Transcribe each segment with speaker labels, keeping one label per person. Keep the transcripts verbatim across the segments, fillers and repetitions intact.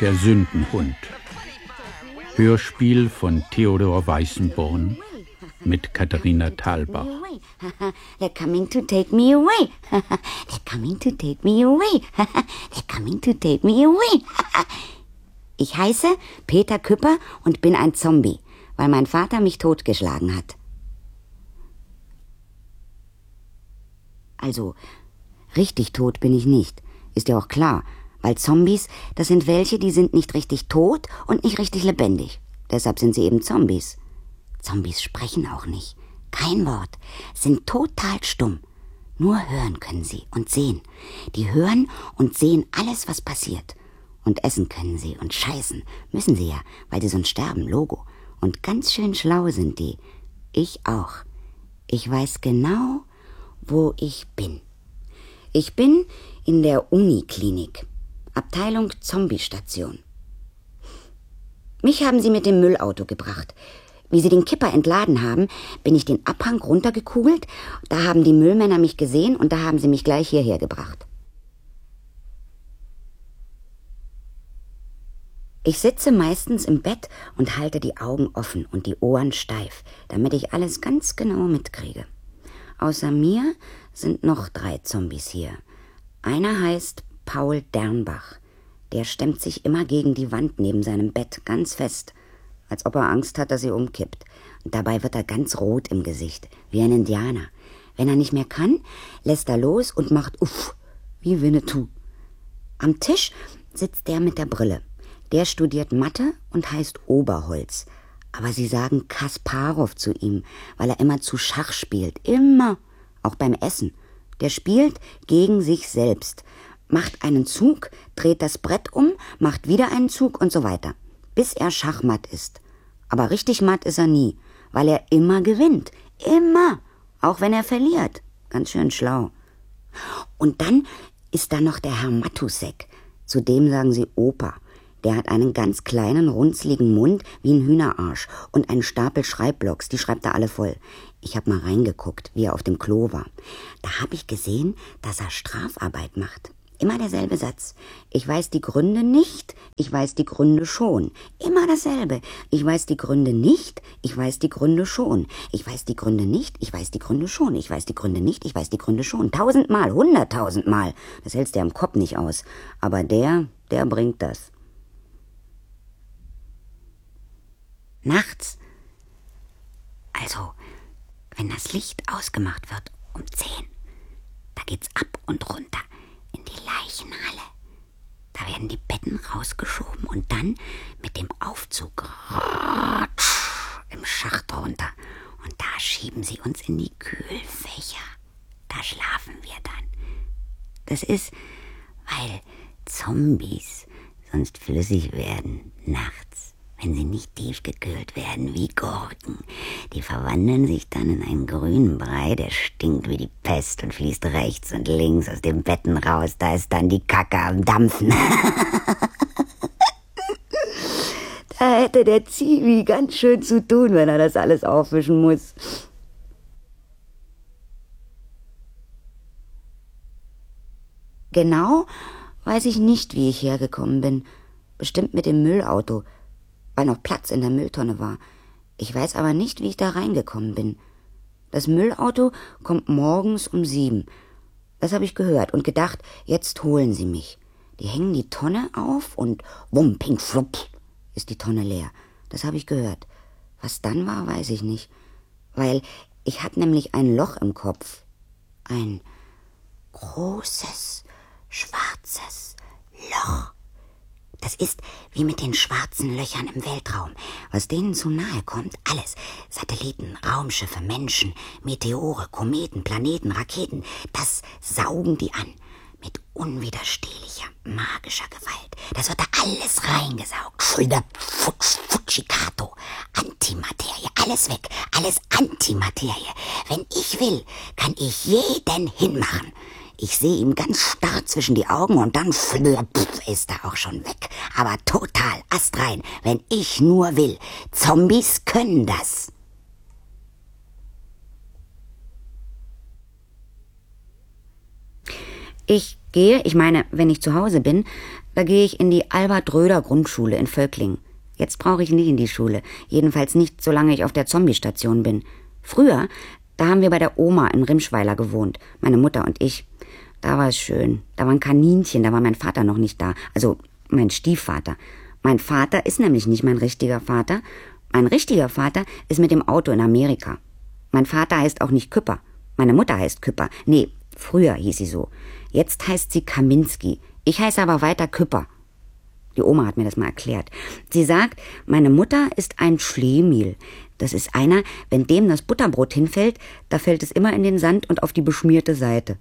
Speaker 1: Der Sündenhund. Hörspiel von Theodor Weißenborn mit Katharina Thalbach.
Speaker 2: They're coming to take me away. They're coming to take me away. They're coming to take me away. Ich heiße Peter Küpper und bin ein Zombie, weil mein Vater mich totgeschlagen hat. Also, richtig tot bin ich nicht. Ist ja auch klar, weil Zombies, das sind welche, die sind nicht richtig tot und nicht richtig lebendig. Deshalb sind sie eben Zombies. Zombies sprechen auch nicht. Kein Wort. Sind total stumm. Nur hören können sie und sehen. Die hören und sehen alles, was passiert. Und essen können sie und scheißen. Müssen sie ja, weil sie sonst sterben. Logo. Und ganz schön schlau sind die. Ich auch. Ich weiß genau, wo ich bin. Ich bin in der Uniklinik. Abteilung Zombiestation. Mich haben sie mit dem Müllauto gebracht. Wie sie den Kipper entladen haben, bin ich den Abhang runtergekugelt. Da haben die Müllmänner mich gesehen und da haben sie mich gleich hierher gebracht. Ich sitze meistens im Bett und halte die Augen offen und die Ohren steif, damit ich alles ganz genau mitkriege. Außer mir sind noch drei Zombies hier. Einer heißt Paul Dernbach. Der stemmt sich immer gegen die Wand neben seinem Bett, ganz fest, als ob er Angst hat, dass sie umkippt. Und dabei wird er ganz rot im Gesicht, wie ein Indianer. Wenn er nicht mehr kann, lässt er los und macht Uff, wie Winnetou. Am Tisch sitzt der mit der Brille. Der studiert Mathe und heißt Oberholz. Aber sie sagen Kasparow zu ihm, weil er immer zu Schach spielt. Immer. Auch beim Essen. Der spielt gegen sich selbst. Macht einen Zug, dreht das Brett um, macht wieder einen Zug und so weiter. Bis er schachmatt ist. Aber richtig matt ist er nie, weil er immer gewinnt. Immer. Auch wenn er verliert. Ganz schön schlau. Und dann ist da noch der Herr Matusek. Zu dem sagen sie Opa. Der hat einen ganz kleinen, runzligen Mund wie ein Hühnerarsch und einen Stapel Schreibblocks, die schreibt er alle voll. Ich habe mal reingeguckt, wie er auf dem Klo war. Da habe ich gesehen, dass er Strafarbeit macht. Immer derselbe Satz. Ich weiß die Gründe nicht, ich weiß die Gründe schon. Immer dasselbe. Ich weiß die Gründe nicht, ich weiß die Gründe schon. Ich weiß die Gründe nicht, ich weiß die Gründe schon. Ich weiß die Gründe nicht, ich weiß die Gründe schon. Tausendmal, hunderttausendmal. Das hältst du ja im Kopf nicht aus. Aber der, der bringt das. Nachts, also wenn das Licht ausgemacht wird um zehn, da geht's ab und runter in die Leichenhalle. Da werden die Betten rausgeschoben und dann mit dem Aufzug im Schacht runter. Und da schieben sie uns in die Kühlfächer. Da schlafen wir dann. Das ist, weil Zombies sonst flüssig werden nachts. Wenn sie nicht tiefgekühlt werden wie Gurken. Die verwandeln sich dann in einen grünen Brei, der stinkt wie die Pest und fließt rechts und links aus den Betten raus. Da ist dann die Kacke am Dampfen. Da hätte der Zivi ganz schön zu tun, wenn er das alles aufwischen muss. Genau weiß ich nicht, wie ich hergekommen bin. Bestimmt mit dem Müllauto, weil noch Platz in der Mülltonne war. Ich weiß aber nicht, wie ich da reingekommen bin. Das Müllauto kommt morgens um sieben. Das habe ich gehört und gedacht, jetzt holen sie mich. Die hängen die Tonne auf und wumm, ping, flupp, ist die Tonne leer. Das habe ich gehört. Was dann war, weiß ich nicht. Weil ich hatte nämlich ein Loch im Kopf. Ein großes, schwarzes Loch. Das ist wie mit den schwarzen Löchern im Weltraum. Was denen zu nahe kommt, alles. Satelliten, Raumschiffe, Menschen, Meteore, Kometen, Planeten, Raketen. Das saugen die an. Mit unwiderstehlicher, magischer Gewalt. Das wird da alles reingesaugt. Fujikato. Antimaterie. Alles weg. Alles Antimaterie. Wenn ich will, kann ich jeden hinmachen. Ich sehe ihm ganz starr zwischen die Augen und dann ist er auch schon weg. Aber total astrein, wenn ich nur will. Zombies können das. Ich gehe, ich meine, wenn ich zu Hause bin, da gehe ich in die Albert-Röder-Grundschule in Völklingen. Jetzt brauche ich nicht in die Schule, jedenfalls nicht, solange ich auf der Zombie-Station bin. Früher, da haben wir bei der Oma in Rimschweiler gewohnt, meine Mutter und ich. Da war es schön, da waren Kaninchen, da war mein Vater noch nicht da, also mein Stiefvater. Mein Vater ist nämlich nicht mein richtiger Vater. Mein richtiger Vater ist mit dem Auto in Amerika. Mein Vater heißt auch nicht Küpper. Meine Mutter heißt Küpper. Nee, früher hieß sie so. Jetzt heißt sie Kaminski. Ich heiße aber weiter Küpper. Die Oma hat mir das mal erklärt. Sie sagt, meine Mutter ist ein Schlemiel. Das ist einer, wenn dem das Butterbrot hinfällt, da fällt es immer in den Sand und auf die beschmierte Seite.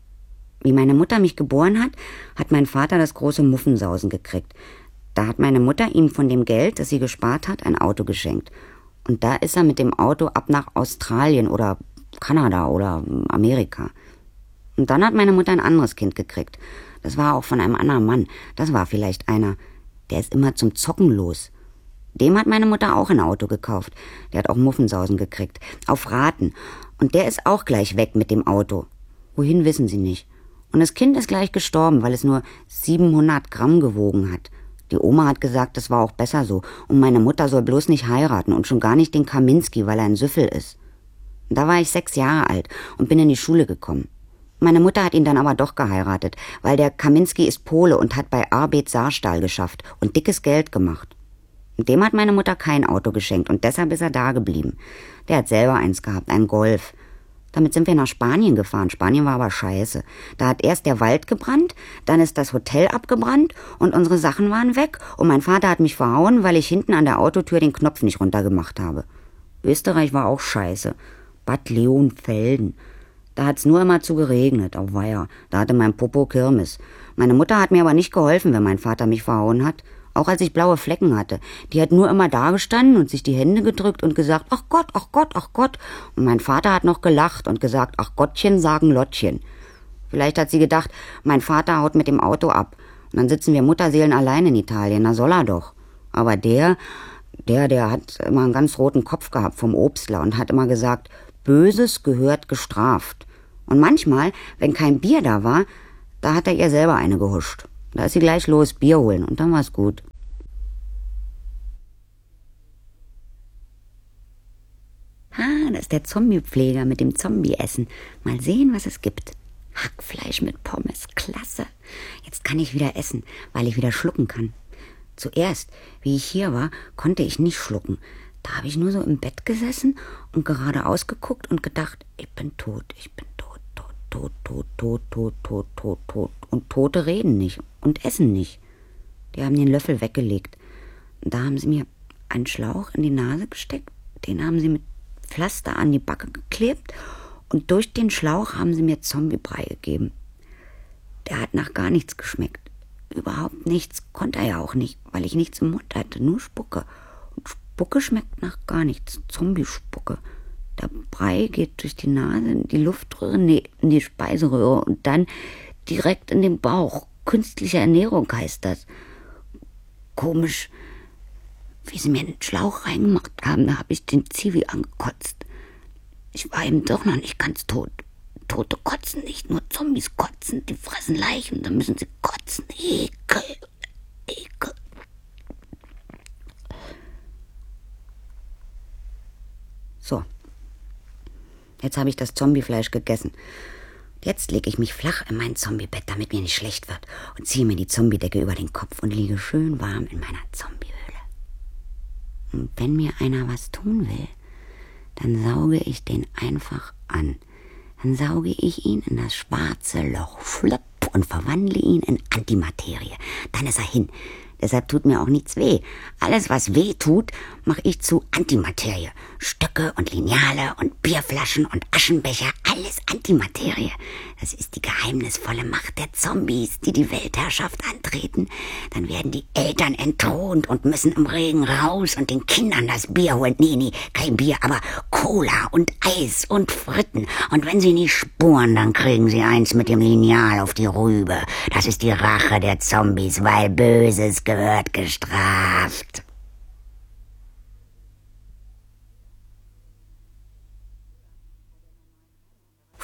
Speaker 2: Wie meine Mutter mich geboren hat, hat mein Vater das große Muffensausen gekriegt. Da hat meine Mutter ihm von dem Geld, das sie gespart hat, ein Auto geschenkt. Und da ist er mit dem Auto ab nach Australien oder Kanada oder Amerika. Und dann hat meine Mutter ein anderes Kind gekriegt. Das war auch von einem anderen Mann. Das war vielleicht einer. Der ist immer zum Zocken los. Dem hat meine Mutter auch ein Auto gekauft. Der hat auch Muffensausen gekriegt. Auf Raten. Und der ist auch gleich weg mit dem Auto. Wohin, wissen sie nicht. Und das Kind ist gleich gestorben, weil es nur siebenhundert Gramm gewogen hat. Die Oma hat gesagt, das war auch besser so. Und meine Mutter soll bloß nicht heiraten und schon gar nicht den Kaminski, weil er ein Süffel ist. Da war ich sechs Jahre alt und bin in die Schule gekommen. Meine Mutter hat ihn dann aber doch geheiratet, weil der Kaminski ist Pole und hat bei Arbet Saarstahl geschafft und dickes Geld gemacht. Und dem hat meine Mutter kein Auto geschenkt und deshalb ist er da geblieben. Der hat selber eins gehabt, einen Golf. Damit sind wir nach Spanien gefahren. Spanien war aber scheiße. Da hat erst der Wald gebrannt, dann ist das Hotel abgebrannt und unsere Sachen waren weg und mein Vater hat mich verhauen, weil ich hinten an der Autotür den Knopf nicht runtergemacht habe. Österreich war auch scheiße. Bad Leonfelden. Da hat's nur immer zu geregnet, auf Weiher. Da hatte mein Popo Kirmes. Meine Mutter hat mir aber nicht geholfen, wenn mein Vater mich verhauen hat. Auch als ich blaue Flecken hatte. Die hat nur immer da gestanden und sich die Hände gedrückt und gesagt, ach Gott, ach Gott, ach Gott. Und mein Vater hat noch gelacht und gesagt, ach Gottchen sagen Lottchen. Vielleicht hat sie gedacht, mein Vater haut mit dem Auto ab. Und dann sitzen wir Mutterseelen allein in Italien, na soll er doch. Aber der, der, der hat immer einen ganz roten Kopf gehabt vom Obstler und hat immer gesagt, Böses gehört gestraft. Und manchmal, wenn kein Bier da war, da hat er ihr selber eine gehuscht. Da ist sie gleich los, Bier holen und dann war's gut. Ah, das ist der Zombiepfleger mit dem Zombie-Essen. Mal sehen, was es gibt. Hackfleisch mit Pommes, klasse. Jetzt kann ich wieder essen, weil ich wieder schlucken kann. Zuerst, wie ich hier war, konnte ich nicht schlucken. Da habe ich nur so im Bett gesessen und geradeaus geguckt und gedacht, ich bin tot, ich bin tot, tot, tot, tot, tot, tot, tot, tot, tot. Und Tote reden nicht und essen nicht. Die haben den Löffel weggelegt. Und da haben sie mir einen Schlauch in die Nase gesteckt, den haben sie mit Pflaster an die Backe geklebt und durch den Schlauch haben sie mir Zombiebrei gegeben. Der hat nach gar nichts geschmeckt. Überhaupt nichts, konnte er ja auch nicht, weil ich nichts im Mund hatte, nur Spucke. Und Spucke schmeckt nach gar nichts, Zombiespucke. Der Brei geht durch die Nase, in die Luftröhre, nee, in die Speiseröhre und dann direkt in den Bauch. Künstliche Ernährung heißt das. Komisch, wie sie mir einen Schlauch reingemacht haben, da habe ich den Zivi angekotzt. Ich war eben doch noch nicht ganz tot. Tote kotzen nicht, nur Zombies kotzen, die fressen Leichen, dann müssen sie kotzen. Ekel, Ekel. So, jetzt habe ich das Zombiefleisch gegessen. Jetzt lege ich mich flach in mein Zombiebett, damit mir nicht schlecht wird, und ziehe mir die Zombiedecke über den Kopf und liege schön warm in meiner Zombiehöhle. Und wenn mir einer was tun will, dann sauge ich den einfach an. Dann sauge ich ihn in das schwarze Loch, flupp, und verwandle ihn in Antimaterie. Dann ist er hin. Deshalb tut mir auch nichts weh. Alles, was weh tut, mache ich zu Antimaterie. Stöcke und Lineale und Bierflaschen und Aschenbecher, alles Antimaterie. Das ist die geheimnisvolle Macht der Zombies, die die Weltherrschaft antreten. Dann werden die Eltern entthront und müssen im Regen raus und den Kindern das Bier holen. Nee, nee, kein Bier, aber Cola und Eis und Fritten. Und wenn sie nicht spuren, dann kriegen sie eins mit dem Lineal auf die Rübe. Das ist die Rache der Zombies, weil Böses gehört gestraft.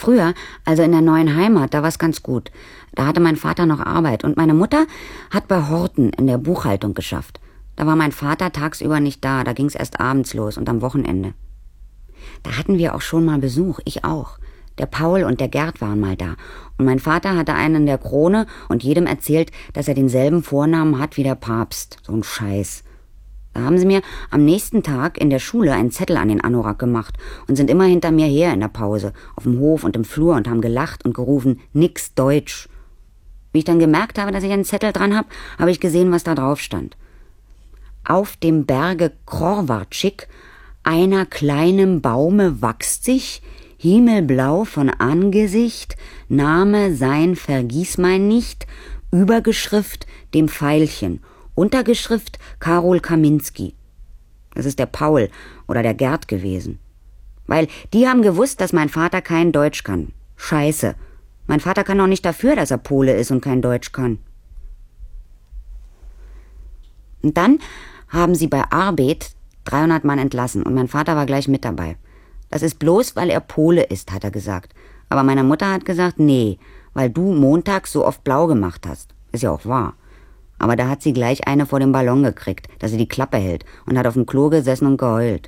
Speaker 2: Früher, also in der neuen Heimat, da war es ganz gut. Da hatte mein Vater noch Arbeit und meine Mutter hat bei Horten in der Buchhaltung geschafft. Da war mein Vater tagsüber nicht da, da ging's erst abends los und am Wochenende. Da hatten wir auch schon mal Besuch, ich auch. Der Paul und der Gerd waren mal da. Und mein Vater hatte einen in der Krone und jedem erzählt, dass er denselben Vornamen hat wie der Papst. So ein Scheiß. Da haben sie mir am nächsten Tag in der Schule einen Zettel an den Anorak gemacht und sind immer hinter mir her in der Pause, auf dem Hof und im Flur und haben gelacht und gerufen, nix Deutsch. Wie ich dann gemerkt habe, dass ich einen Zettel dran habe, habe ich gesehen, was da drauf stand. Auf dem Berge Krorwartschik, einer kleinen Baume wachst sich, himmelblau von Angesicht, Name sein Vergießmein nicht, Übergeschrift dem Pfeilchen, Untergeschrift Karol Kaminski. Das ist der Paul oder der Gerd gewesen. Weil die haben gewusst, dass mein Vater kein Deutsch kann. Scheiße. Mein Vater kann doch nicht dafür, dass er Pole ist und kein Deutsch kann. Und dann haben sie bei Arbeit dreihundert Mann entlassen und mein Vater war gleich mit dabei. Das ist bloß, weil er Pole ist, hat er gesagt. Aber meine Mutter hat gesagt, nee, weil du montags so oft blau gemacht hast. Ist ja auch wahr. Aber da hat sie gleich eine vor dem Ballon gekriegt, dass sie die Klappe hält und hat auf dem Klo gesessen und geheult.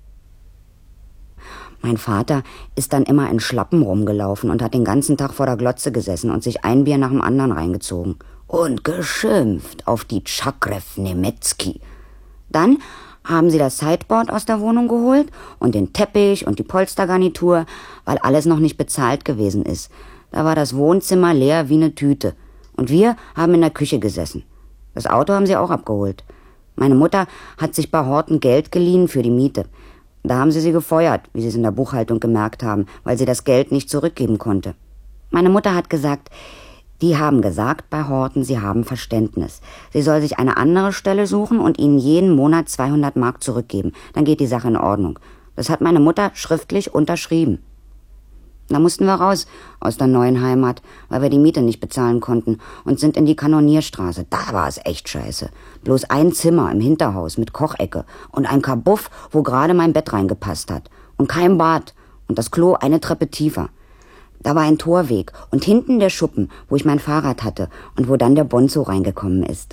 Speaker 2: Mein Vater ist dann immer in Schlappen rumgelaufen und hat den ganzen Tag vor der Glotze gesessen und sich ein Bier nach dem anderen reingezogen. Und geschimpft auf die Tschakrew Nemetzki. Dann haben sie das Sideboard aus der Wohnung geholt und den Teppich und die Polstergarnitur, weil alles noch nicht bezahlt gewesen ist. Da war das Wohnzimmer leer wie eine Tüte. Und wir haben in der Küche gesessen. Das Auto haben sie auch abgeholt. Meine Mutter hat sich bei Horten Geld geliehen für die Miete. Da haben sie sie gefeuert, wie sie es in der Buchhaltung gemerkt haben, weil sie das Geld nicht zurückgeben konnte. Meine Mutter hat gesagt, die haben gesagt bei Horten, sie haben Verständnis. Sie soll sich eine andere Stelle suchen und ihnen jeden Monat zweihundert Mark zurückgeben. Dann geht die Sache in Ordnung. Das hat meine Mutter schriftlich unterschrieben. Da mussten wir raus aus der neuen Heimat, weil wir die Miete nicht bezahlen konnten und sind in die Kanonierstraße. Da war es echt scheiße. Bloß ein Zimmer im Hinterhaus mit Kochecke und ein Kabuff, wo gerade mein Bett reingepasst hat. Und kein Bad und das Klo eine Treppe tiefer. Da war ein Torweg und hinten der Schuppen, wo ich mein Fahrrad hatte und wo dann der Bonzo reingekommen ist.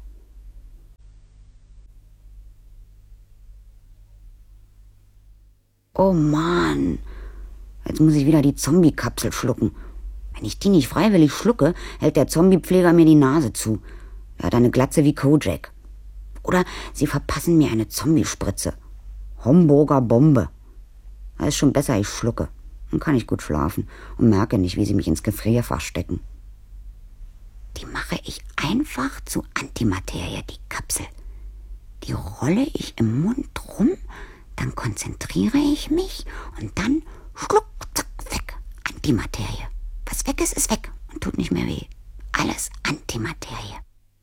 Speaker 2: Oh Mann, jetzt muss ich wieder die Zombie-Kapsel schlucken. Wenn ich die nicht freiwillig schlucke, hält der Zombie-Pfleger mir die Nase zu. Er hat eine Glatze wie Kojak. Oder sie verpassen mir eine Zombie-Spritze. Homburger Bombe. Da ist schon besser, ich schlucke. Dann kann ich gut schlafen und merke nicht, wie sie mich ins Gefrierfach stecken. Die mache ich einfach zu Antimaterie, die Kapsel. Die rolle ich im Mund rum, dann konzentriere ich mich und dann schluck, zack, weg. Antimaterie. Was weg ist, ist weg und tut nicht mehr weh. Alles Antimaterie.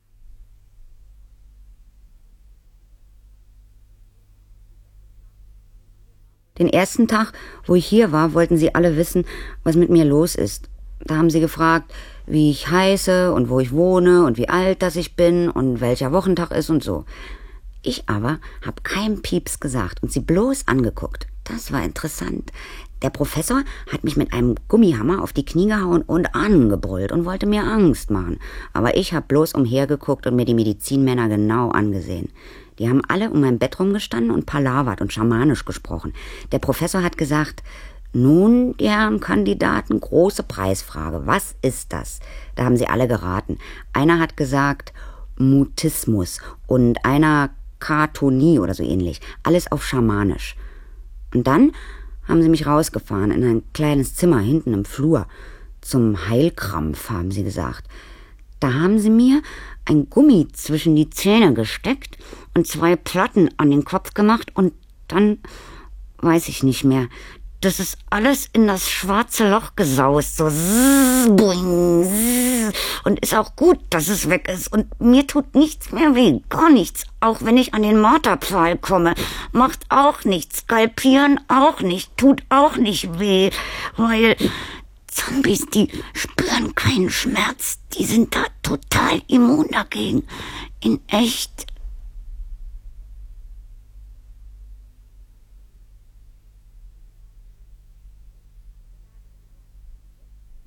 Speaker 2: Den ersten Tag, wo ich hier war, wollten sie alle wissen, was mit mir los ist. Da haben sie gefragt, wie ich heiße und wo ich wohne und wie alt das ich bin und welcher Wochentag ist und so. Ich aber hab keinen Pieps gesagt und sie bloß angeguckt. Das war interessant. Der Professor hat mich mit einem Gummihammer auf die Knie gehauen und angebrüllt und wollte mir Angst machen. Aber ich hab bloß umhergeguckt und mir die Medizinmänner genau angesehen. Die haben alle um mein Bett rumgestanden und palavert und schamanisch gesprochen. Der Professor hat gesagt, nun, die Herren Kandidaten, große Preisfrage. Was ist das? Da haben sie alle geraten. Einer hat gesagt, Mutismus und einer Katonie oder so ähnlich. Alles auf schamanisch. Und dann haben sie mich rausgefahren in ein kleines Zimmer hinten im Flur. Zum Heilkrampf, haben sie gesagt. Da haben sie mir ein Gummi zwischen die Zähne gesteckt und zwei Platten an den Kopf gemacht und dann weiß ich nicht mehr. Das ist alles in das schwarze Loch gesaust, so zzz, boing, zzz. Und ist auch gut, dass es weg ist und mir tut nichts mehr weh, gar nichts. Auch wenn ich an den Marterpfahl komme, macht auch nichts, skalpieren auch nicht, tut auch nicht weh, weil Zombies, die spüren keinen Schmerz, die sind da total immun dagegen, in echt.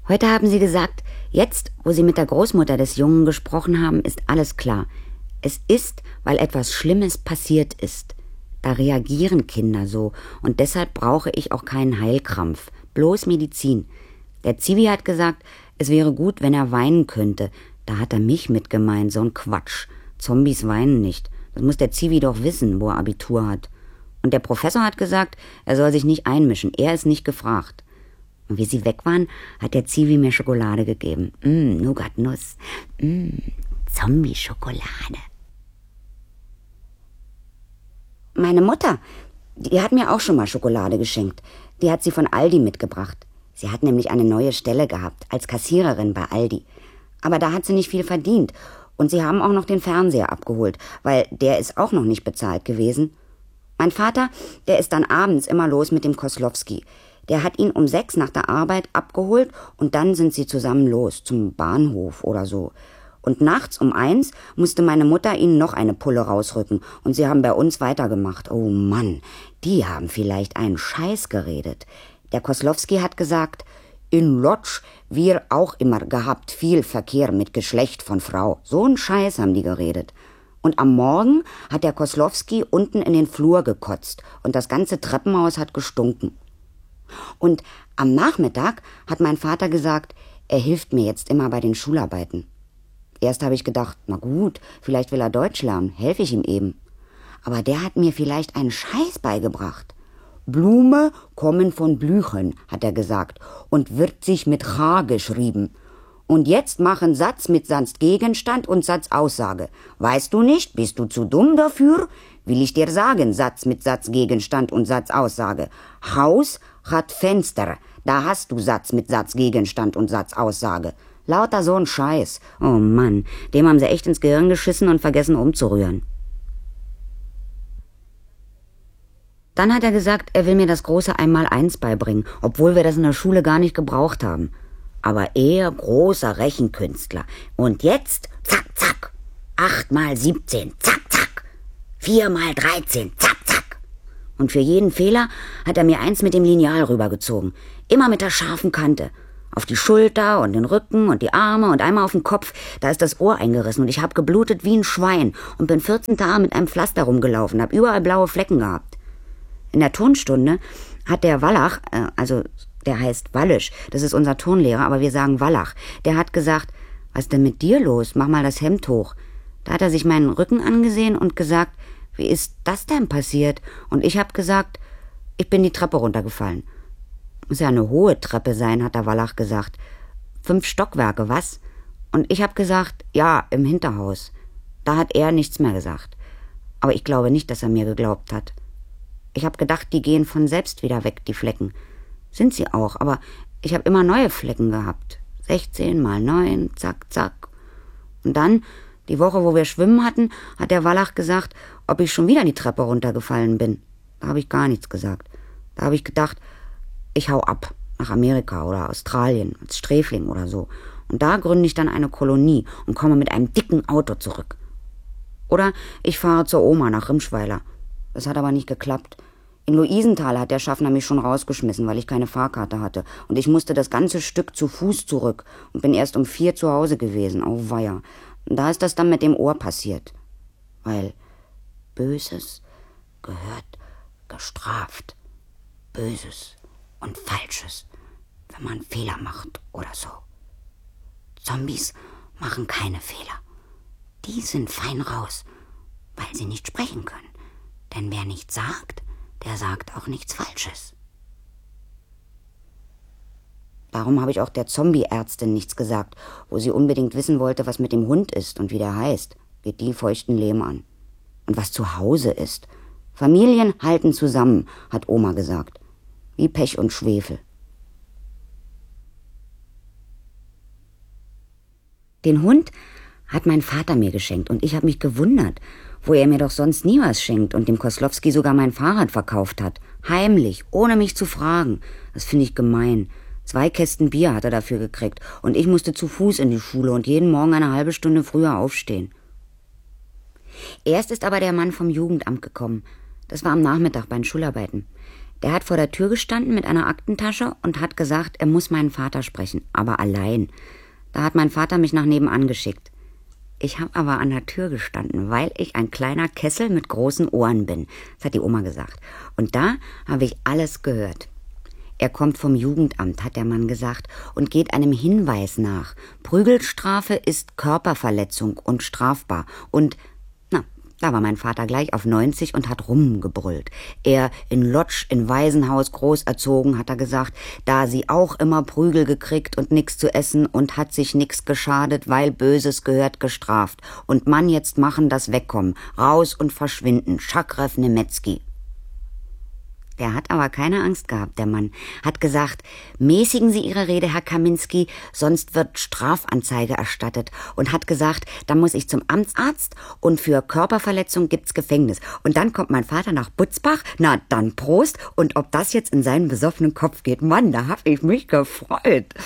Speaker 2: Heute haben sie gesagt, jetzt, wo sie mit der Großmutter des Jungen gesprochen haben, ist alles klar. Es ist, weil etwas Schlimmes passiert ist. Da reagieren Kinder so und deshalb brauche ich auch keinen Heilkrampf, bloß Medizin. Der Zivi hat gesagt, es wäre gut, wenn er weinen könnte. Da hat er mich mit gemeint, so ein Quatsch. Zombies weinen nicht. Das muss der Zivi doch wissen, wo er Abitur hat. Und der Professor hat gesagt, er soll sich nicht einmischen, er ist nicht gefragt. Und wie sie weg waren, hat der Zivi mir Schokolade gegeben. Mmm, Nougat-Nuss. Mmm, Zombie-Schokolade. Meine Mutter, die hat mir auch schon mal Schokolade geschenkt. Die hat sie von Aldi mitgebracht. Sie hat nämlich eine neue Stelle gehabt, als Kassiererin bei Aldi. Aber da hat sie nicht viel verdient. Und sie haben auch noch den Fernseher abgeholt, weil der ist auch noch nicht bezahlt gewesen. Mein Vater, der ist dann abends immer los mit dem Koslowski. Der hat ihn um sechs nach der Arbeit abgeholt und dann sind sie zusammen los, zum Bahnhof oder so. Und nachts um eins musste meine Mutter ihnen noch eine Pulle rausrücken und sie haben bei uns weitergemacht. Oh Mann, die haben vielleicht einen Scheiß geredet. Der Koslowski hat gesagt, in Lodz wir auch immer gehabt viel Verkehr mit Geschlecht von Frau. So ein Scheiß haben die geredet. Und am Morgen hat der Koslowski unten in den Flur gekotzt und das ganze Treppenhaus hat gestunken. Und am Nachmittag hat mein Vater gesagt, er hilft mir jetzt immer bei den Schularbeiten. Erst habe ich gedacht, na gut, vielleicht will er Deutsch lernen, helfe ich ihm eben. Aber der hat mir vielleicht einen Scheiß beigebracht. Blume kommen von Blüchen, hat er gesagt, und wird sich mit H geschrieben. Und jetzt machen Satz mit Satzgegenstand und Satzaussage. Weißt du nicht, bist du zu dumm dafür? Will ich dir sagen, Satz mit Satzgegenstand und Satzaussage. Haus hat Fenster, da hast du Satz mit Satzgegenstand und Satzaussage. Lauter so ein Scheiß. Oh Mann, dem haben sie echt ins Gehirn geschissen und vergessen umzurühren. Dann hat er gesagt, er will mir das große Einmaleins beibringen, obwohl wir das in der Schule gar nicht gebraucht haben. Aber er, großer Rechenkünstler. Und jetzt, zack, zack, acht mal siebzehn, zack, zack, vier mal dreizehn, zack, zack. Und für jeden Fehler hat er mir eins mit dem Lineal rübergezogen. Immer mit der scharfen Kante. Auf die Schulter und den Rücken und die Arme und einmal auf den Kopf. Da ist das Ohr eingerissen und ich habe geblutet wie ein Schwein und bin vierzehn Tage mit einem Pflaster rumgelaufen, habe überall blaue Flecken gehabt. In der Turnstunde hat der Wallach, äh, also der heißt Wallisch, das ist unser Turnlehrer, aber wir sagen Wallach, der hat gesagt, was ist denn mit dir los? Mach mal das Hemd hoch. Da hat er sich meinen Rücken angesehen und gesagt, wie ist das denn passiert? Und ich habe gesagt, ich bin die Treppe runtergefallen. Muss ja eine hohe Treppe sein, hat der Wallach gesagt. Fünf Stockwerke, was? Und ich habe gesagt, ja, im Hinterhaus. Da hat er nichts mehr gesagt. Aber ich glaube nicht, dass er mir geglaubt hat. Ich habe gedacht, die gehen von selbst wieder weg, die Flecken. Sind sie auch, aber ich habe immer neue Flecken gehabt. sechzehn mal neun, zack, zack. Und dann, die Woche, wo wir schwimmen hatten, hat der Wallach gesagt, ob ich schon wieder die Treppe runtergefallen bin. Da habe ich gar nichts gesagt. Da habe ich gedacht, ich hau ab nach Amerika oder Australien als Sträfling oder so. Und da gründe ich dann eine Kolonie und komme mit einem dicken Auto zurück. Oder ich fahre zur Oma nach Rimschweiler. Das hat aber nicht geklappt. In Luisenthal hat der Schaffner mich schon rausgeschmissen, weil ich keine Fahrkarte hatte. Und ich musste das ganze Stück zu Fuß zurück und bin erst um vier zu Hause gewesen. Oh weia. Und da ist das dann mit dem Ohr passiert. Weil Böses gehört gestraft. Böses und Falsches, wenn man Fehler macht oder so. Zombies machen keine Fehler. Die sind fein raus, weil sie nicht sprechen können. Denn wer nichts sagt, der sagt auch nichts Falsches. Darum habe ich auch der Zombie-Ärztin nichts gesagt, wo sie unbedingt wissen wollte, was mit dem Hund ist und wie der heißt. Geht die feuchten Lehm an. Und was zu Hause ist. Familien halten zusammen, hat Oma gesagt. Wie Pech und Schwefel. Den Hund hat mein Vater mir geschenkt und ich habe mich gewundert, wo er mir doch sonst nie was schenkt und dem Koslowski sogar mein Fahrrad verkauft hat. Heimlich, ohne mich zu fragen. Das finde ich gemein. Zwei Kästen Bier hat er dafür gekriegt und ich musste zu Fuß in die Schule und jeden Morgen eine halbe Stunde früher aufstehen. Erst ist aber der Mann vom Jugendamt gekommen. Das war am Nachmittag bei den Schularbeiten. Der hat vor der Tür gestanden mit einer Aktentasche und hat gesagt, er muss meinen Vater sprechen, aber allein. Da hat mein Vater mich nach nebenan geschickt. Ich habe aber an der Tür gestanden, weil ich ein kleiner Kessel mit großen Ohren bin. Das hat die Oma gesagt. Und da habe ich alles gehört. Er kommt vom Jugendamt, hat der Mann gesagt, und geht einem Hinweis nach. Prügelstrafe ist Körperverletzung und strafbar. Und, na, da war mein Vater gleich auf neunzig und hat rumgebrüllt. Er in Lodz, in Waisenhaus groß erzogen, hat er gesagt, da sie auch immer Prügel gekriegt und nix zu essen und hat sich nix geschadet, weil Böses gehört gestraft. Und Mann jetzt machen das Wegkommen, raus und verschwinden, Schakrev Nemetzki. Der hat aber keine Angst gehabt, der Mann. Hat gesagt, mäßigen Sie Ihre Rede, Herr Kaminski, sonst wird Strafanzeige erstattet. Und hat gesagt, dann muss ich zum Amtsarzt und für Körperverletzung gibt's Gefängnis. Und dann kommt mein Vater nach Butzbach, na dann Prost. Und ob das jetzt in seinen besoffenen Kopf geht, Mann, da hab ich mich gefreut.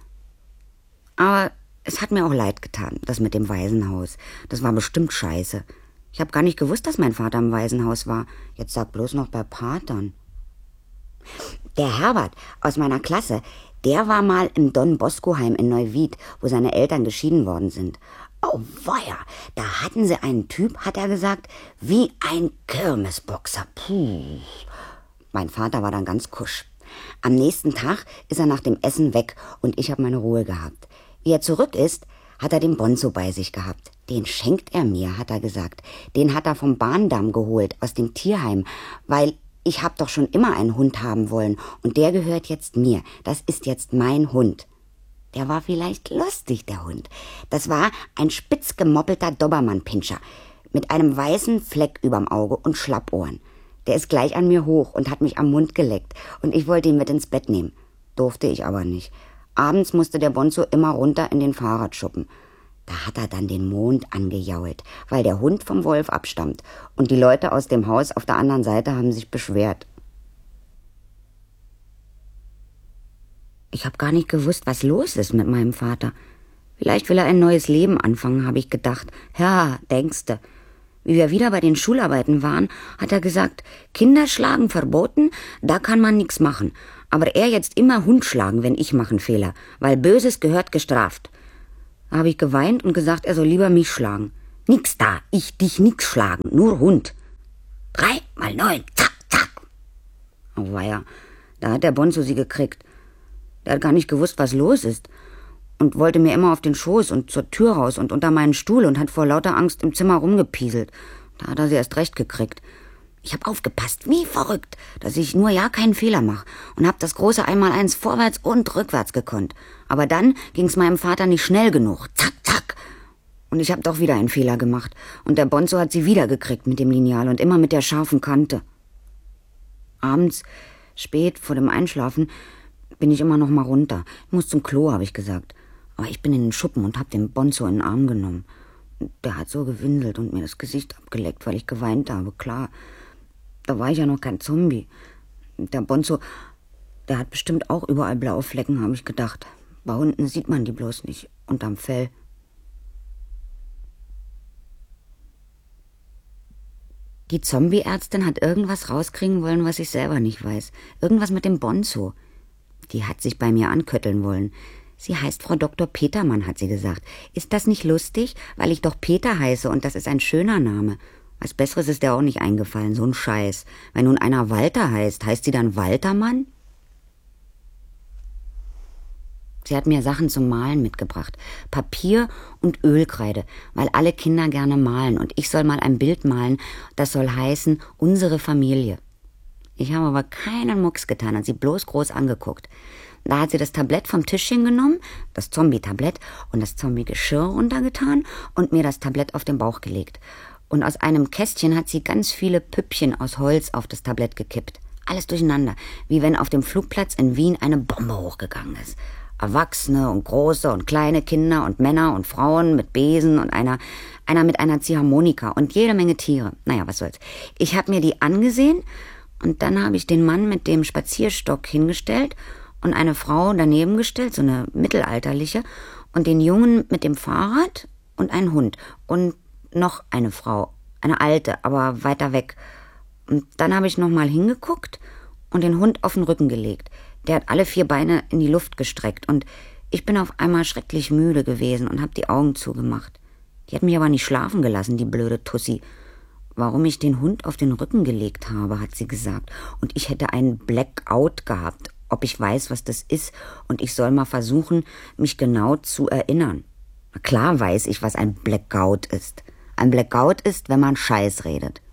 Speaker 2: Aber es hat mir auch leid getan, das mit dem Waisenhaus. Das war bestimmt scheiße. Ich habe gar nicht gewusst, dass mein Vater im Waisenhaus war. Jetzt sag bloß noch bei Patern. Der Herbert aus meiner Klasse, der war mal im Don Bosco Heim in Neuwied, wo seine Eltern geschieden worden sind. Oh weia, da hatten sie einen Typ, hat er gesagt, wie ein Kirmesboxer. Puh. Mein Vater war dann ganz kusch. Am nächsten Tag ist er nach dem Essen weg und ich habe meine Ruhe gehabt. Wie er zurück ist, hat er den Bonzo bei sich gehabt. Den schenkt er mir, hat er gesagt. Den hat er vom Bahndamm geholt, aus dem Tierheim, weil ich hab doch schon immer einen Hund haben wollen und der gehört jetzt mir. Das ist jetzt mein Hund. Der war vielleicht lustig, der Hund. Das war ein spitz gemoppelter Dobermann-Pinscher mit einem weißen Fleck überm Auge und Schlappohren. Der ist gleich an mir hoch und hat mich am Mund geleckt und ich wollte ihn mit ins Bett nehmen. Durfte ich aber nicht. Abends musste der Bonzo immer runter in den Fahrradschuppen. Da hat er dann den Mond angejault, weil der Hund vom Wolf abstammt. Und die Leute aus dem Haus auf der anderen Seite haben sich beschwert. Ich habe gar nicht gewusst, was los ist mit meinem Vater. Vielleicht will er ein neues Leben anfangen, habe ich gedacht. Ja, denkste. Wie wir wieder bei den Schularbeiten waren, hat er gesagt, Kinder schlagen verboten, da kann man nichts machen. Aber er jetzt immer Hund schlagen, wenn ich mache einen Fehler, weil Böses gehört gestraft. Da habe ich geweint und gesagt, er soll lieber mich schlagen. Nix da, ich dich nix schlagen, nur Hund. Drei mal neun, zack, zack. Oh weia, da hat der Bonzo sie gekriegt. Der hat gar nicht gewusst, was los ist. Und wollte mir immer auf den Schoß und zur Tür raus und unter meinen Stuhl und hat vor lauter Angst im Zimmer rumgepieselt. Da hat er sie erst recht gekriegt. Ich hab aufgepasst, wie verrückt, dass ich nur ja keinen Fehler mache und hab das große Einmaleins vorwärts und rückwärts gekonnt. Aber dann ging's meinem Vater nicht schnell genug. Zack, zack. Und ich hab doch wieder einen Fehler gemacht. Und der Bonzo hat sie wieder gekriegt mit dem Lineal und immer mit der scharfen Kante. Abends, spät, vor dem Einschlafen, bin ich immer noch mal runter. Ich muss zum Klo, habe ich gesagt. Aber ich bin in den Schuppen und hab den Bonzo in den Arm genommen. Der hat so gewinselt und mir das Gesicht abgeleckt, weil ich geweint habe, klar. Da war ich ja noch kein Zombie. Der Bonzo, der hat bestimmt auch überall blaue Flecken, habe ich gedacht. Bei Hunden sieht man die bloß nicht, unterm Fell. Die Zombie-Ärztin hat irgendwas rauskriegen wollen, was ich selber nicht weiß. Irgendwas mit dem Bonzo. Die hat sich bei mir ankötteln wollen. Sie heißt Frau Doktor Petermann, hat sie gesagt. Ist das nicht lustig, weil ich doch Peter heiße und das ist ein schöner Name. Was Besseres ist der auch nicht eingefallen, so ein Scheiß. Wenn nun einer Walter heißt, heißt sie dann Waltermann? Sie hat mir Sachen zum Malen mitgebracht. Papier und Ölkreide, weil alle Kinder gerne malen. Und ich soll mal ein Bild malen, das soll heißen, unsere Familie. Ich habe aber keinen Mucks getan, hat sie bloß groß angeguckt. Da hat sie das Tablett vom Tischchen genommen, das Zombie-Tablett, und das Zombie-Geschirr runtergetan und mir das Tablett auf den Bauch gelegt. Und aus einem Kästchen hat sie ganz viele Püppchen aus Holz auf das Tablett gekippt. Alles durcheinander, wie wenn auf dem Flugplatz in Wien eine Bombe hochgegangen ist. Erwachsene und große und kleine Kinder und Männer und Frauen mit Besen und einer, einer mit einer Ziehharmonika und jede Menge Tiere. Naja, was soll's. Ich habe mir die angesehen und dann habe ich den Mann mit dem Spazierstock hingestellt und eine Frau daneben gestellt, so eine mittelalterliche, und den Jungen mit dem Fahrrad und einen Hund und noch eine Frau, eine alte, aber weiter weg. Und dann habe ich noch mal hingeguckt und den Hund auf den Rücken gelegt. Der hat alle vier Beine in die Luft gestreckt und ich bin auf einmal schrecklich müde gewesen und habe die Augen zugemacht. Die hat mich aber nicht schlafen gelassen, die blöde Tussi. Warum ich den Hund auf den Rücken gelegt habe, hat sie gesagt. Und ich hätte einen Blackout gehabt, ob ich weiß, was das ist. Und ich soll mal versuchen, mich genau zu erinnern. Na klar weiß ich, was ein Blackout ist. Ein Blackout ist, wenn man Scheiß redet.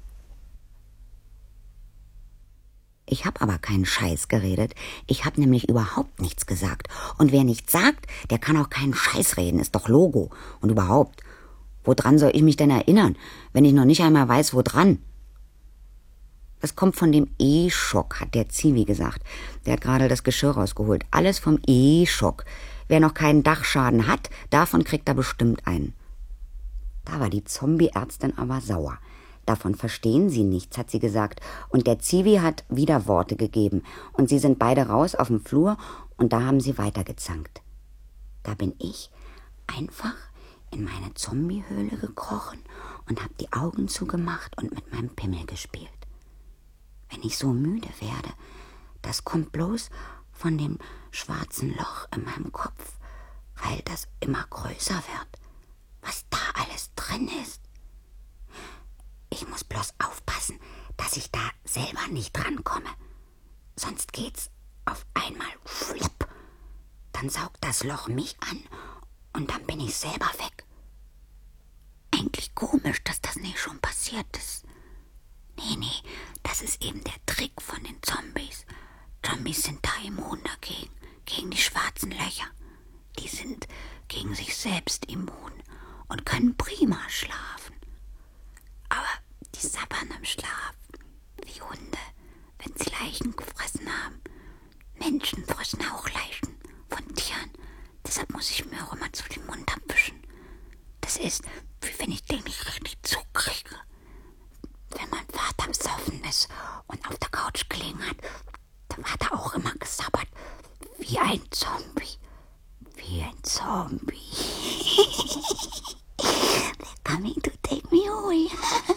Speaker 2: Ich habe aber keinen Scheiß geredet. Ich habe nämlich überhaupt nichts gesagt. Und wer nichts sagt, der kann auch keinen Scheiß reden. Ist doch Logo. Und überhaupt, woran soll ich mich denn erinnern, wenn ich noch nicht einmal weiß, woran? Das kommt von dem E-Schock, hat der Zivi gesagt. Der hat gerade das Geschirr rausgeholt. Alles vom E-Schock. Wer noch keinen Dachschaden hat, davon kriegt er bestimmt einen. Da war die Zombie-Ärztin aber sauer. Davon verstehen Sie nichts, hat sie gesagt. Und der Zivi hat wieder Worte gegeben. Und sie sind beide raus auf dem Flur und da haben sie weitergezankt. Da bin ich einfach in meine Zombiehöhle gekrochen und hab die Augen zugemacht und mit meinem Pimmel gespielt. Wenn ich so müde werde, das kommt bloß von dem schwarzen Loch in meinem Kopf, weil das immer größer wird, was da alles drin ist. Ich muss bloß aufpassen, dass ich da selber nicht drankomme. Sonst geht's auf einmal flipp. Dann saugt das Loch mich an und dann bin ich selber weg. Eigentlich komisch, dass das nicht schon passiert ist. Nee, nee, das ist eben der Trick von den Zombies. Zombies sind da immun dagegen, gegen die schwarzen Löcher. Die sind gegen sich selbst immun und können prima schlafen. Aber die sabbern im Schlaf, wie Hunde, wenn sie Leichen gefressen haben. Menschen fressen auch Leichen von Tieren. Deshalb muss ich mir auch immer zu den Mund abwischen. Das ist, wie wenn ich den nicht richtig zukriege. Wenn mein Vater besoffen ist und auf der Couch gelegen hat, dann hat er auch immer gesabbert. Wie ein Zombie. Wie ein Zombie. They're coming to take me away.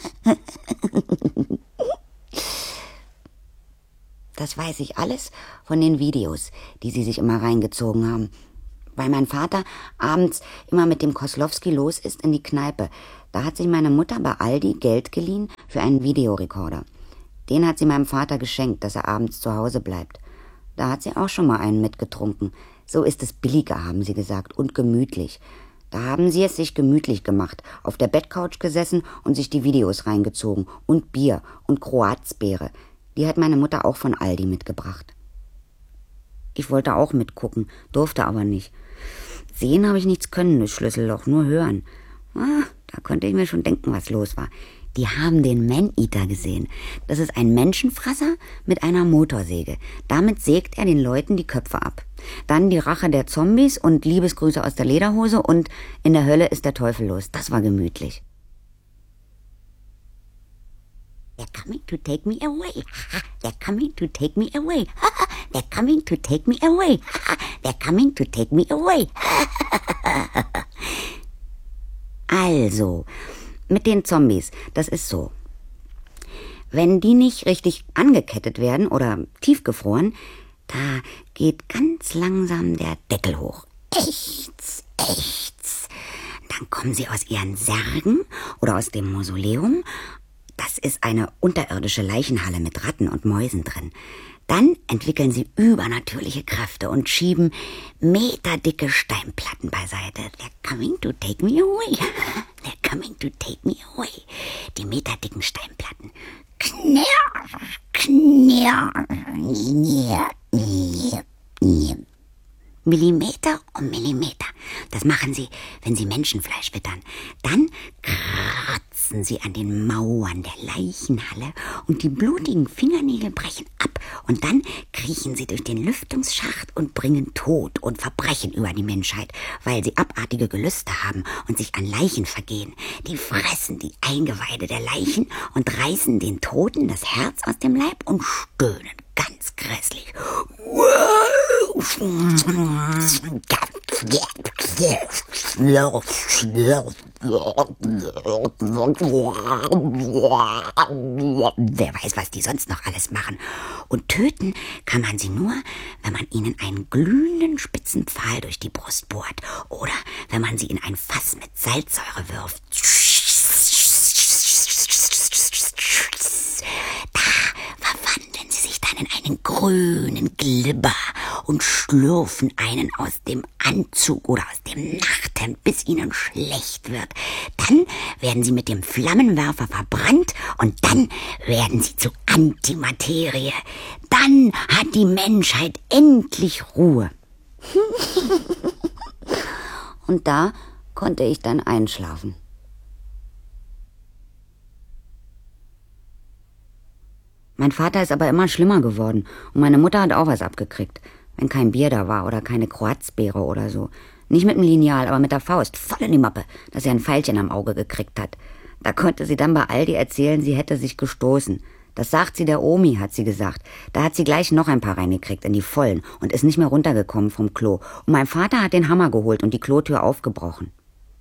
Speaker 2: Das weiß ich alles von den Videos, die sie sich immer reingezogen haben. Weil mein Vater abends immer mit dem Koslowski los ist in die Kneipe. Da hat sich meine Mutter bei Aldi Geld geliehen für einen Videorekorder. Den hat sie meinem Vater geschenkt, dass er abends zu Hause bleibt. Da hat sie auch schon mal einen mitgetrunken. So ist es billiger, haben sie gesagt, und gemütlich. Da haben sie es sich gemütlich gemacht, auf der Bettcouch gesessen und sich die Videos reingezogen. Und Bier und Kroatsbeere. Die hat meine Mutter auch von Aldi mitgebracht. Ich wollte auch mitgucken, durfte aber nicht. Sehen habe ich nichts können, das Schlüsselloch, nur hören. Ah, da konnte ich mir schon denken, was los war. Die haben den Man-Eater gesehen. Das ist ein Menschenfresser mit einer Motorsäge. Damit sägt er den Leuten die Köpfe ab. Dann die Rache der Zombies und Liebesgrüße aus der Lederhose und in der Hölle ist der Teufel los. Das war gemütlich. They're coming to take me away. They're coming to take me away. They're coming to take me away. They're coming to take me away. Also, mit den Zombies, das ist so. Wenn die nicht richtig angekettet werden oder tiefgefroren, da geht ganz langsam der Deckel hoch. Ächz, ächz. Dann kommen sie aus ihren Särgen oder aus dem Mausoleum. Das ist eine unterirdische Leichenhalle mit Ratten und Mäusen drin. Dann entwickeln sie übernatürliche Kräfte und schieben meterdicke Steinplatten beiseite. They're coming to take me away. They're coming to take me away. Die meterdicken Steinplatten. Knirr, knirr, knirr, knirr, knirr. Millimeter um Millimeter. Das machen sie, wenn sie Menschenfleisch wittern. Dann kratzen sie an den Mauern der Leichenhalle und die blutigen Fingernägel brechen ab. Und dann kriechen sie durch den Lüftungsschacht und bringen Tod und Verbrechen über die Menschheit, weil sie abartige Gelüste haben und sich an Leichen vergehen. Die fressen die Eingeweide der Leichen und reißen den Toten das Herz aus dem Leib und stöhnen ganz grässlich. Ganz Wer weiß, was die sonst noch alles machen. Und töten kann man sie nur, wenn man ihnen einen glühenden spitzen Pfahl durch die Brust bohrt oder wenn man sie in ein Fass mit Salzsäure wirft. Da verwandeln sie sich dann in einen grünen Glibber und schlürfen einen aus dem Anzug oder aus dem Nachthemd, bis ihnen schlecht wird. Dann werden sie mit dem Flammenwerfer verbrannt und dann werden sie zu Antimaterie. Dann hat die Menschheit endlich Ruhe. Und da konnte ich dann einschlafen. Mein Vater ist aber immer schlimmer geworden und meine Mutter hat auch was abgekriegt. Wenn kein Bier da war oder keine Kroatzbeere oder so. Nicht mit dem Lineal, aber mit der Faust, voll in die Mappe, dass er ein Pfeilchen am Auge gekriegt hat. Da konnte sie dann bei Aldi erzählen, sie hätte sich gestoßen. Das sagt sie der Omi, hat sie gesagt. Da hat sie gleich noch ein paar reingekriegt in die Vollen und ist nicht mehr runtergekommen vom Klo. Und mein Vater hat den Hammer geholt und die Klotür aufgebrochen.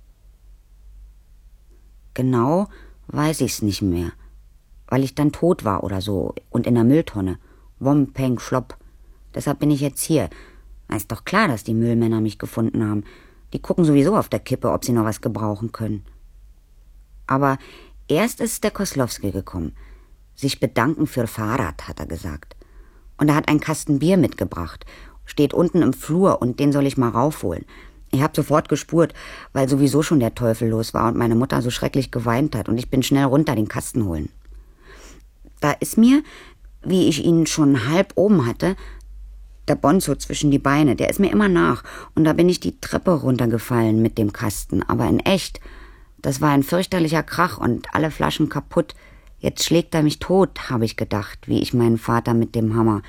Speaker 2: Genau weiß ich's nicht mehr, weil ich dann tot war oder so und in der Mülltonne. Wom, Peng, Schlopp. Deshalb bin ich jetzt hier. Ist doch klar, dass die Müllmänner mich gefunden haben. Die gucken sowieso auf der Kippe, ob sie noch was gebrauchen können. Aber erst ist der Koslowski gekommen. Sich bedanken für Fahrrad, hat er gesagt. Und er hat einen Kasten Bier mitgebracht. Steht unten im Flur und den soll ich mal raufholen. Ich hab sofort gespurt, weil sowieso schon der Teufel los war und meine Mutter so schrecklich geweint hat und ich bin schnell runter den Kasten holen. Da ist mir, wie ich ihn schon halb oben hatte, der Bonzo zwischen die Beine, der ist mir immer nach. Und da bin ich die Treppe runtergefallen mit dem Kasten. Aber in echt, das war ein fürchterlicher Krach und alle Flaschen kaputt. Jetzt schlägt er mich tot, habe ich gedacht, wie ich meinen Vater mit dem Hammer.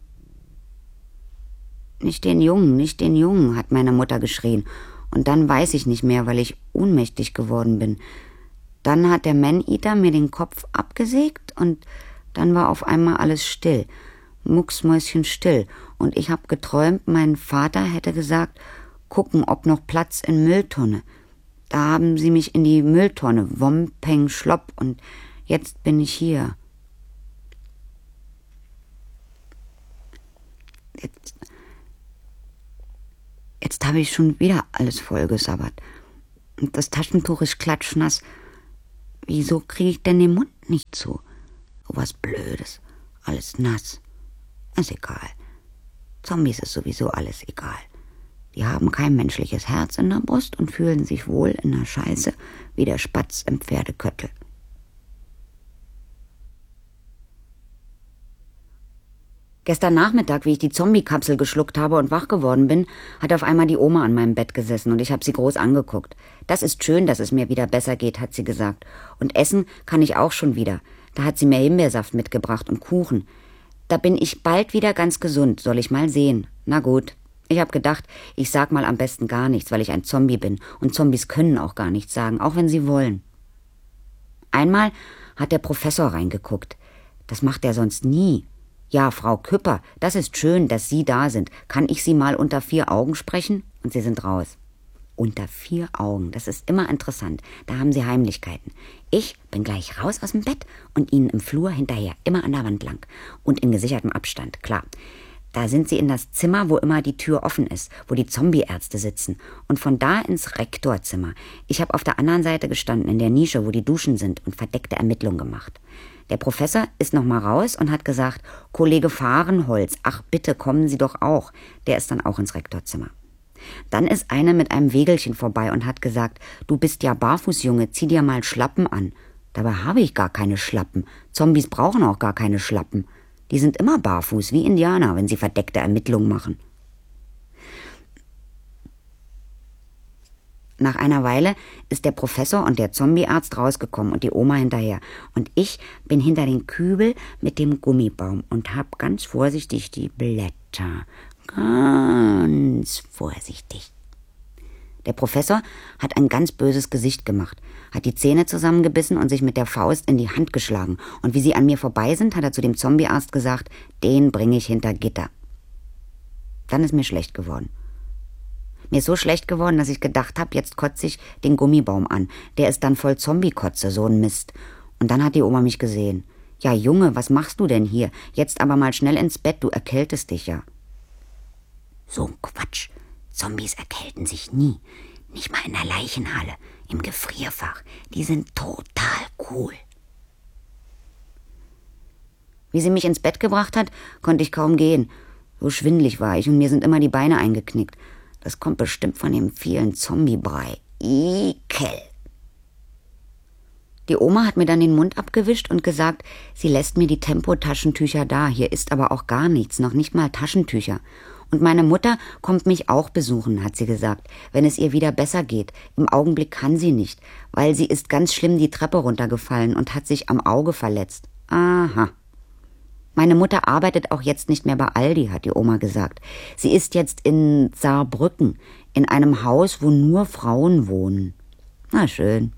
Speaker 2: Nicht den Jungen, nicht den Jungen, hat meine Mutter geschrien. Und dann weiß ich nicht mehr, weil ich ohnmächtig geworden bin. Dann hat der Man-Eater mir den Kopf abgesägt und dann war auf einmal alles still. Mucksmäuschenstill. Und ich hab geträumt, mein Vater hätte gesagt, gucken, ob noch Platz in Mülltonne. Da haben sie mich in die Mülltonne, Wom, Peng, Schlopp, und jetzt bin ich hier. Jetzt, jetzt habe ich schon wieder alles vollgesabbert. Und das Taschentuch ist klatschnass. Wieso kriege ich denn den Mund nicht zu? So was Blödes. Alles nass. Ist egal. Zombies ist sowieso alles egal. Die haben kein menschliches Herz in der Brust und fühlen sich wohl in der Scheiße wie der Spatz im Pferdeköttel. Gestern Nachmittag, wie ich die Zombie-Kapsel geschluckt habe und wach geworden bin, hat auf einmal die Oma an meinem Bett gesessen und ich habe sie groß angeguckt. Das ist schön, dass es mir wieder besser geht, hat sie gesagt. Und essen kann ich auch schon wieder. Da hat sie mir Himbeersaft mitgebracht und Kuchen. Da bin ich bald wieder ganz gesund, soll ich mal sehen. Na gut. Ich habe gedacht, ich sag mal am besten gar nichts, weil ich ein Zombie bin. Und Zombies können auch gar nichts sagen, auch wenn sie wollen. Einmal hat der Professor reingeguckt. Das macht er sonst nie. Ja, Frau Küpper, das ist schön, dass Sie da sind. Kann ich Sie mal unter vier Augen sprechen? Und Sie sind raus. Unter vier Augen, das ist immer interessant. Da haben Sie Heimlichkeiten. Ich bin gleich raus aus dem Bett und Ihnen im Flur hinterher, immer an der Wand lang. Und in gesichertem Abstand, klar. Da sind Sie in das Zimmer, wo immer die Tür offen ist, wo die Zombie-Ärzte sitzen. Und von da ins Rektorzimmer. Ich habe auf der anderen Seite gestanden, in der Nische, wo die Duschen sind, und verdeckte Ermittlungen gemacht. Der Professor ist noch mal raus und hat gesagt, Kollege Fahrenholz, ach bitte, kommen Sie doch auch. Der ist dann auch ins Rektorzimmer. Dann ist einer mit einem Wägelchen vorbei und hat gesagt, du bist ja barfuß, Junge, zieh dir mal Schlappen an. Dabei habe ich gar keine Schlappen. Zombies brauchen auch gar keine Schlappen. Die sind immer barfuß, wie Indianer, wenn sie verdeckte Ermittlungen machen. Nach einer Weile ist der Professor und der Zombiearzt rausgekommen und die Oma hinterher. Und ich bin hinter den Kübel mit dem Gummibaum und hab ganz vorsichtig die Blätter. Ganz vorsichtig. Der Professor hat ein ganz böses Gesicht gemacht, hat die Zähne zusammengebissen und sich mit der Faust in die Hand geschlagen. Und wie sie an mir vorbei sind, hat er zu dem Zombiearzt gesagt, den bringe ich hinter Gitter. Dann ist mir schlecht geworden. Mir ist so schlecht geworden, dass ich gedacht habe, jetzt kotze ich den Gummibaum an. Der ist dann voll Zombie-Kotze, so ein Mist. Und dann hat die Oma mich gesehen. Ja, Junge, was machst du denn hier? Jetzt aber mal schnell ins Bett, du erkältest dich ja. So ein Quatsch. Zombies erkälten sich nie. Nicht mal in der Leichenhalle, im Gefrierfach. Die sind total cool. Wie sie mich ins Bett gebracht hat, konnte ich kaum gehen. So schwindelig war ich und mir sind immer die Beine eingeknickt. Das kommt bestimmt von dem vielen Zombie-Brei. Ekel. Die Oma hat mir dann den Mund abgewischt und gesagt, sie lässt mir die Tempo-Taschentücher da. Hier ist aber auch gar nichts, noch nicht mal Taschentücher. Und meine Mutter kommt mich auch besuchen, hat sie gesagt, wenn es ihr wieder besser geht. Im Augenblick kann sie nicht, weil sie ist ganz schlimm die Treppe runtergefallen und hat sich am Auge verletzt. Aha. Meine Mutter arbeitet auch jetzt nicht mehr bei Aldi, hat die Oma gesagt. Sie ist jetzt in Saarbrücken, in einem Haus, wo nur Frauen wohnen. Na schön.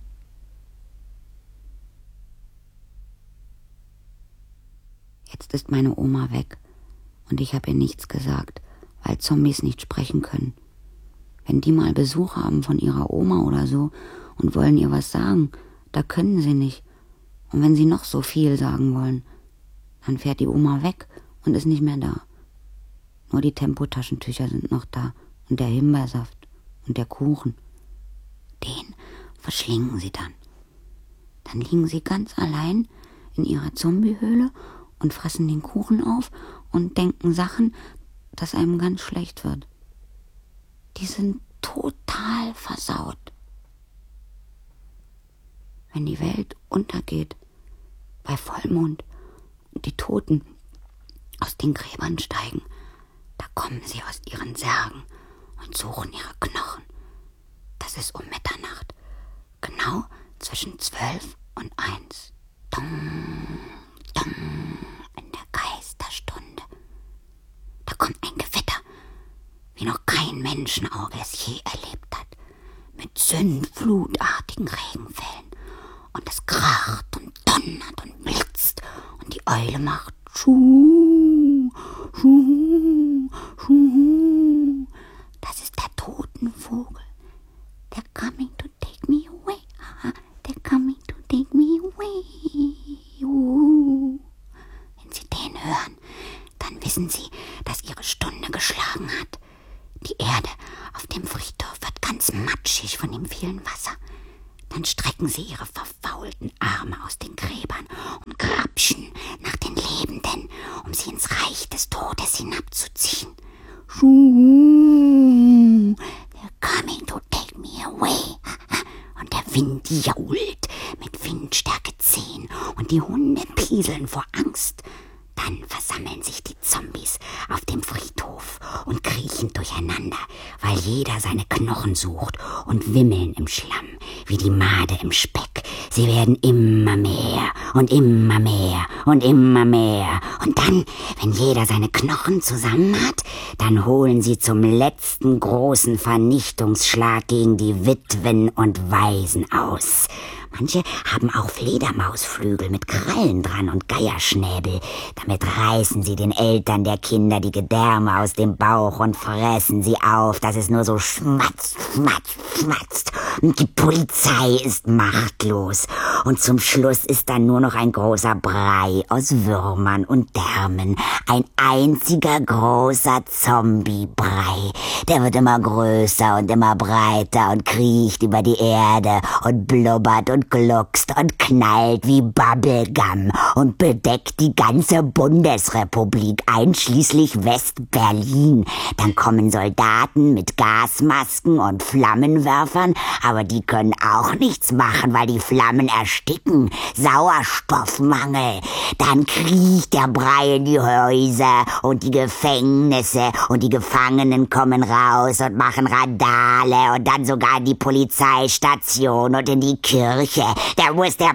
Speaker 2: Jetzt ist meine Oma weg und ich habe ihr nichts gesagt, weil Zombies nicht sprechen können. Wenn die mal Besuch haben von ihrer Oma oder so und wollen ihr was sagen, da können sie nicht. Und wenn sie noch so viel sagen wollen, dann fährt die Oma weg und ist nicht mehr da. Nur die Tempotaschentücher sind noch da und der Himbeersaft und der Kuchen. Den verschlingen sie dann. Dann liegen sie ganz allein in ihrer Zombiehöhle und fressen den Kuchen auf und denken Sachen, dass einem ganz schlecht wird. Die sind total versaut. Wenn die Welt untergeht, bei Vollmond, und die Toten aus den Gräbern steigen, da kommen sie aus ihren Särgen und suchen ihre Knochen. Das ist um Mitternacht, genau zwischen zwölf und eins. Dong, dong, in der Geisterstunde. Da kommt ein Gewitter, wie noch kein Menschenauge es je erlebt hat, mit sündflutartigen Regenfällen. Und es kracht und donnert und blitzt und die Eule macht Schuh, Schuh, Schuh. Das ist der Totenvogel. They're coming to take me away. They're coming to take me away. Uh. Wenn Sie den hören, dann wissen Sie, dass Ihre Stunde geschlagen hat. Die Erde auf dem Friedhof wird ganz matschig von dem vielen Wasser. Dann strecken sie ihre verfaulten Arme aus den Gräbern und grapschen nach den Lebenden, um sie ins Reich des Todes hinabzuziehen. Schuh, they're coming to take me away. Und der Wind jault mit Windstärke zehn und die Hunde pieseln vor Angst. Dann versammeln sich die Zombies auf dem Friedhof und kriechen durcheinander, weil jeder seine Knochen sucht und wimmeln im Schlamm, wie die Made im Speck. Sie werden immer mehr und immer mehr und immer mehr. Und dann, wenn jeder seine Knochen zusammen hat, dann holen sie zum letzten großen Vernichtungsschlag gegen die Witwen und Waisen aus. Manche haben auch Fledermausflügel mit Krallen dran und Geierschnäbel. Damit reißen sie den Eltern der Kinder die Gedärme aus dem Bauch und fressen sie auf, dass es nur so schmatzt, schmatzt, schmatzt. Und die Polizei ist machtlos. Und zum Schluss ist dann nur noch ein großer Brei aus Würmern und Därmen. Ein einziger großer Zombie-Brei. Der wird immer größer und immer breiter und kriecht über die Erde und blubbert und gluckst und knallt wie Bubblegum und bedeckt die ganze Bundesrepublik, einschließlich West-Berlin. Dann kommen Soldaten mit Gasmasken und Flammenwerfern, aber die können auch nichts machen, weil die Flammen ersticken. Sauerstoffmangel. Dann kriecht der Brei in die Häuser und die Gefängnisse und die Gefangenen kommen raus und machen Randale und dann sogar in die Polizeistation und in die Kirche. Da muss der Papst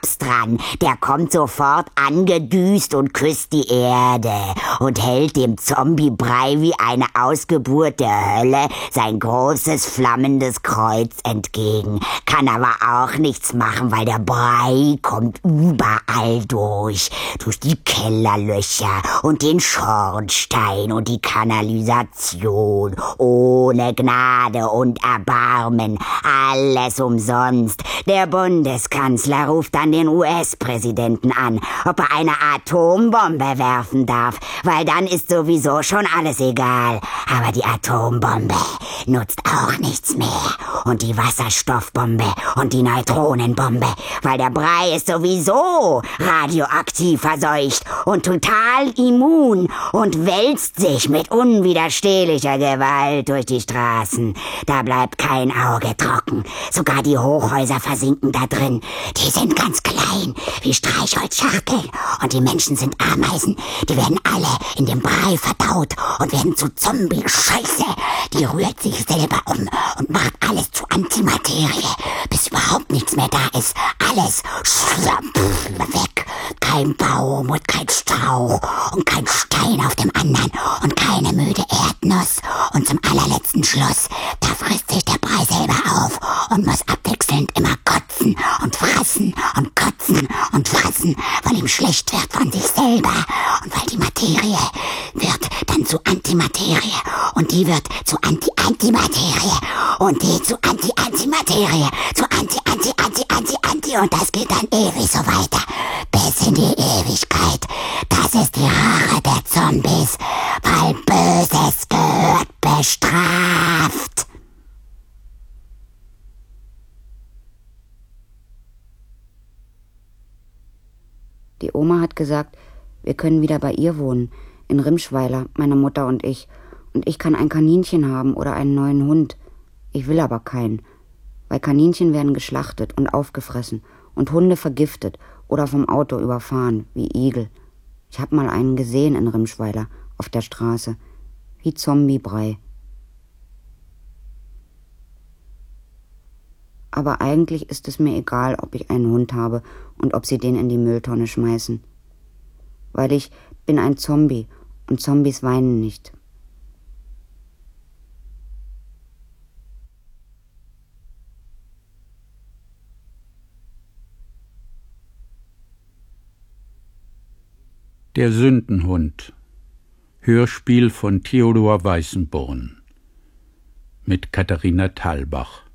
Speaker 3: Mops dran. Der kommt sofort angedüst und küsst die Erde und hält dem Zombie-Brei wie eine Ausgeburt der Hölle sein großes, flammendes Kreuz entgegen. Kann aber auch nichts machen, weil der Brei kommt überall durch. Durch die Kellerlöcher und den Schornstein und die Kanalisation. Ohne Gnade und Erbarmen. Alles umsonst. Der Bundeskanzler ruft dann den U S-Präsidenten an, ob er eine Atombombe werfen darf, weil dann ist sowieso schon alles egal. Aber die Atombombe nutzt auch nichts mehr. Und die Wasserstoffbombe und die Neutronenbombe, weil der Brei ist sowieso radioaktiv verseucht und total immun und wälzt sich mit unwiderstehlicher Gewalt durch die Straßen. Da bleibt kein Auge trocken. Sogar die Hochhäuser versinken da drin. Die sind ganz klein, wie Streichholzschachteln. Und die Menschen sind Ameisen. Die werden alle in dem Brei verdaut und werden zu Zombie-Scheiße. Die rührt sich selber um und macht alles zu Antimaterie, bis überhaupt nichts mehr da ist. Alles schlapp weg. Kein Baum und kein Strauch und kein Stein auf dem anderen und keine müde Erdnuss. Und zum allerletzten Schluss, da frisst sich der Brei selber auf und muss abwechselnd immer kotzen und fressen und kotzen und fressen, weil ihm schlecht wird von sich selber und weil die Materie wird dann zu Antimaterie und die wird zu Anti-Antimaterie und die zu Anti-Antimaterie, zu Anti-Anti-Anti-Anti-Anti und das geht dann ewig so weiter, bis in die Ewigkeit. Das ist die Rache der Zombies, weil Böses gehört bestraft.
Speaker 2: Die Oma hat gesagt, wir können wieder bei ihr wohnen, in Rimschweiler, meine Mutter und ich. Und ich kann ein Kaninchen haben oder einen neuen Hund. Ich will aber keinen, weil Kaninchen werden geschlachtet und aufgefressen und Hunde vergiftet oder vom Auto überfahren, wie Igel. Ich habe mal einen gesehen in Rimschweiler, auf der Straße, wie Zombie-Brei. Aber eigentlich ist es mir egal, ob ich einen Hund habe und ob sie den in die Mülltonne schmeißen. Weil ich bin ein Zombie und Zombies weinen nicht.
Speaker 1: Der Sündenhund. Hörspiel von Theodor Weißenborn mit Katharina Thalbach.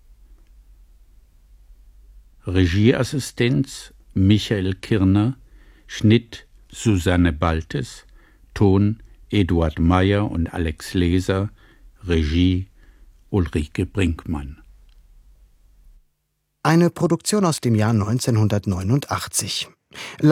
Speaker 1: Regieassistenz Michael Kirner, Schnitt Susanne Baltes, Ton Eduard Meyer und Alex Leser, Regie Ulrike Brinkmann.
Speaker 4: Eine Produktion aus dem Jahr neunzehnhundertneunundachtzig.